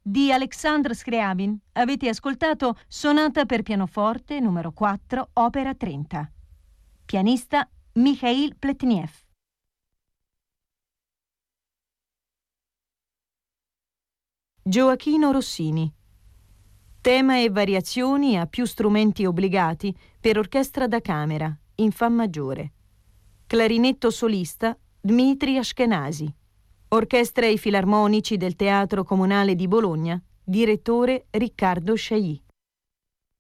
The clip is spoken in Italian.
di Alexandre Scriabin. Avete ascoltato Sonata per pianoforte numero 4, opera 30. Pianista Mikhail Pletnev. Gioachino Rossini. Tema e variazioni a più strumenti obbligati per orchestra da camera, in fa maggiore. Clarinetto solista Dmitri Ashkenazy. Orchestra e filarmonici del Teatro Comunale di Bologna, direttore Riccardo Chailly.